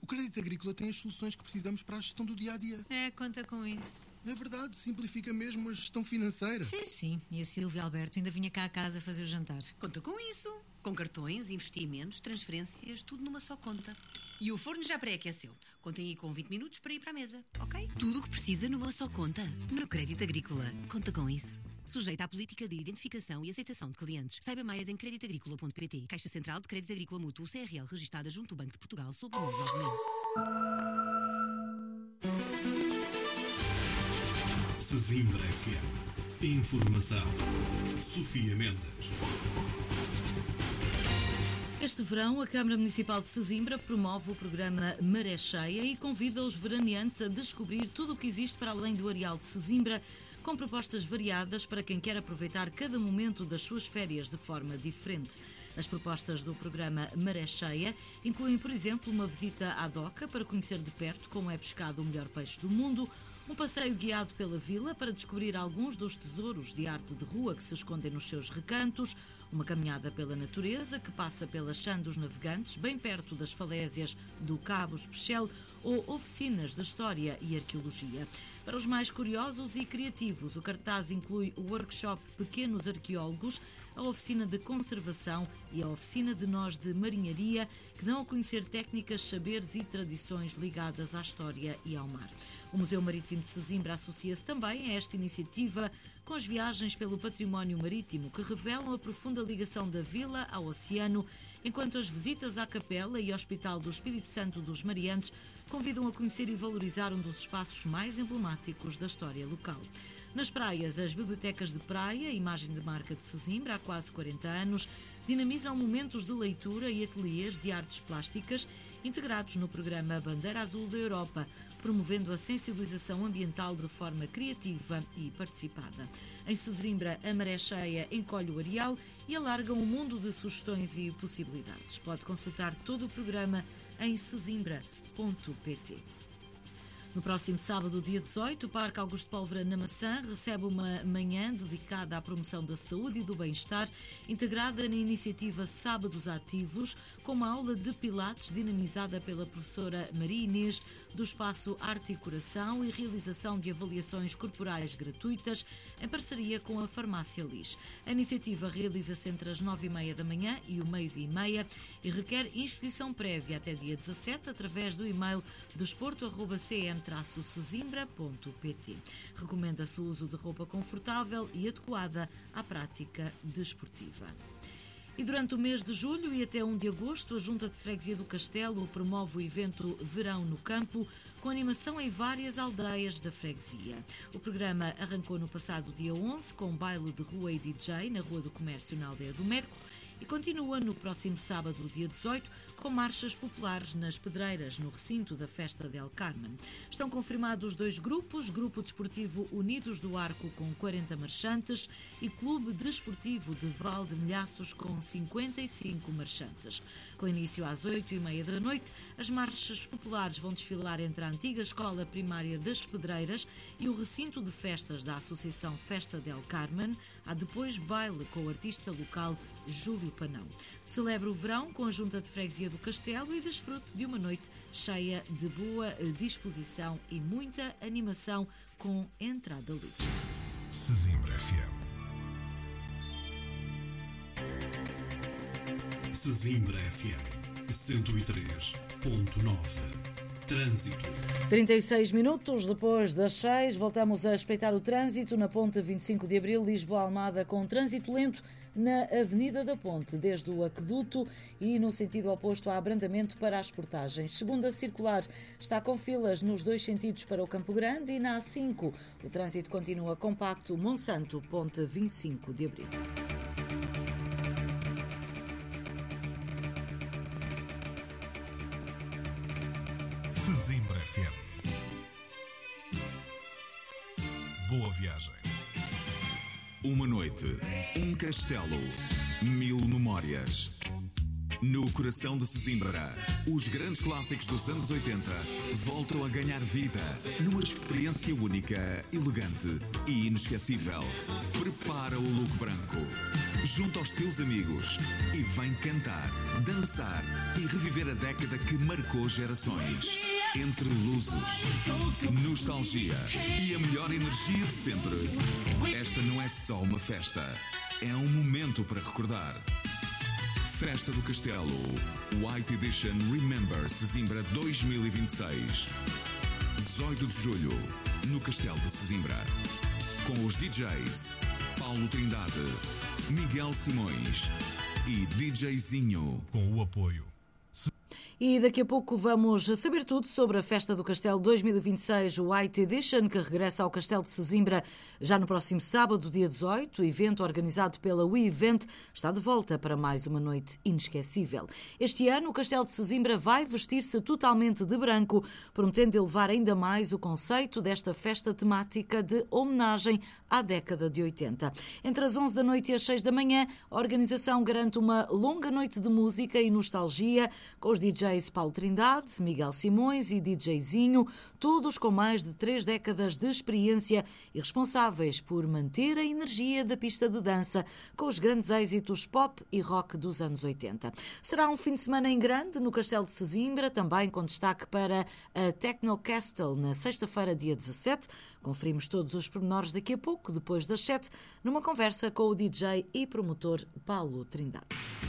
Crédito Agrícola tem as soluções que precisamos para a gestão do dia-a-dia. Conta com isso. É verdade, simplifica mesmo a gestão financeira. Sim. E a Silvia Alberto ainda vinha cá a casa fazer o jantar. Conta com isso. Com cartões, investimentos, transferências, tudo numa só conta. E o forno já pré-aqueceu. Contem aí com 20 minutos para ir para a mesa, ok? Tudo o que precisa numa só conta. No Crédito Agrícola. Conta com isso. Sujeita à política de identificação e aceitação de clientes. Saiba mais em creditagricola.pt. Caixa Central de Crédito Agrícola Mútuo CRL, registada junto ao Banco de Portugal, sob o número 9000. Sesimbra FM. Informação. Sofia Mendes. Este verão, a Câmara Municipal de Sesimbra promove o programa Maré Cheia e convida os veraneantes a descobrir tudo o que existe para além do areal de Sesimbra, com propostas variadas para quem quer aproveitar cada momento das suas férias de forma diferente. As propostas do programa Maré Cheia incluem, por exemplo, uma visita à doca para conhecer de perto como é pescado o melhor peixe do mundo, um passeio guiado pela vila para descobrir alguns dos tesouros de arte de rua que se escondem nos seus recantos, uma caminhada pela natureza que passa pela Chã dos Navegantes, bem perto das falésias do Cabo Especial, ou oficinas de História e Arqueologia. Para os mais curiosos e criativos, o cartaz inclui o workshop Pequenos Arqueólogos, a oficina de conservação e a oficina de nós de marinharia, que dão a conhecer técnicas, saberes e tradições ligadas à história e ao mar. O Museu Marítimo de Sesimbra associa-se também a esta iniciativa com as viagens pelo património marítimo que revelam a profunda ligação da vila ao oceano, enquanto as visitas à Capela e Hospital do Espírito Santo dos Mariantes convidam a conhecer e valorizar um dos espaços mais emblemáticos da história local. Nas praias, as bibliotecas de praia, imagem de marca de Sesimbra há quase 40 anos, dinamizam momentos de leitura e ateliês de artes plásticas integrados no programa Bandeira Azul da Europa, promovendo a sensibilização ambiental de forma criativa e participada. Em Sesimbra, a Maré Cheia encolhe o areal e alarga um mundo de sugestões e possibilidades. Pode consultar todo o programa em sesimbra.pt. No próximo sábado, dia 18, o Parque Augusto Pólvora na Maçã recebe uma manhã dedicada à promoção da saúde e do bem-estar, integrada na iniciativa Sábados Ativos, com uma aula de pilates dinamizada pela professora Maria Inês, do espaço Arte e Coração e realização de avaliações corporais gratuitas, em parceria com a Farmácia Lis. A iniciativa realiza-se entre as 9h30 da manhã e o meio-dia e meia e requer inscrição prévia até dia 17 através do e-mail desporto@cm-sesimbra.pt. Recomenda-se o uso de roupa confortável e adequada à prática desportiva. E durante o mês de julho e até 1 de agosto, a Junta de Freguesia do Castelo promove o evento Verão no Campo, com animação em várias aldeias da freguesia. O programa arrancou no passado dia 11, com baile de rua e DJ na Rua do Comércio na Aldeia do Meco, e continua no próximo sábado, dia 18, com marchas populares nas Pedreiras, no recinto da Festa del Carmen. Estão confirmados 2 grupos, Grupo Desportivo Unidos do Arco com 40 marchantes e Clube Desportivo de Val de Milhaços com 55 marchantes. Com início às 8h30 da noite, as marchas populares vão desfilar entre a antiga Escola Primária das Pedreiras e o recinto de festas da Associação Festa del Carmen. Há depois baile com o artista local Júlio Panão. Celebra o verão com a Junta de Freguesia do Castelo e desfrute de uma noite cheia de boa disposição e muita animação com entrada livre. Sesimbra FM. Sesimbra FM 103.9. Trânsito. 36 minutos depois das 6, voltamos a espreitar o trânsito na Ponte 25 de Abril, Lisboa-Almada, com trânsito lento na Avenida da Ponte, desde o Aqueduto e no sentido oposto a abrandamento para as portagens. Segunda circular está com filas nos 2 sentidos para o Campo Grande e na A5 o trânsito continua compacto, Monsanto, Ponte 25 de Abril. Sesimbra FM. Boa viagem. Uma noite, um castelo, 1000 memórias. No coração de Sesimbra, os grandes clássicos dos anos 80 voltam a ganhar vida numa experiência única, elegante e inesquecível. Prepara o look branco, junto aos teus amigos e vem cantar, dançar e reviver a década que marcou gerações. Entre luzes, nostalgia e a melhor energia de sempre. Esta não é só uma festa, é um momento para recordar. Festa do Castelo, White Edition Remember Sesimbra 2026. 18 de julho, no Castelo de Sesimbra. Com os DJs Paulo Trindade, Miguel Simões e DJzinho. Com o apoio. E daqui a pouco vamos saber tudo sobre a Festa do Castelo 2026 White Edition, que regressa ao Castelo de Sesimbra já no próximo sábado, dia 18. O evento organizado pela WeEvent está de volta para mais uma noite inesquecível. Este ano, o Castelo de Sesimbra vai vestir-se totalmente de branco, prometendo elevar ainda mais o conceito desta festa temática de homenagem à década de 80. Entre as 11 da noite e as 6 da manhã, a organização garante uma longa noite de música e nostalgia com os DJs Paulo Trindade, Miguel Simões e DJzinho, todos com mais de 3 décadas de experiência e responsáveis por manter a energia da pista de dança com os grandes êxitos pop e rock dos anos 80. Será um fim de semana em grande no Castelo de Sesimbra, também com destaque para a Techno Castle na sexta-feira, dia 17. Conferimos todos os pormenores daqui a pouco, depois das 7, numa conversa com o DJ e promotor Paulo Trindade.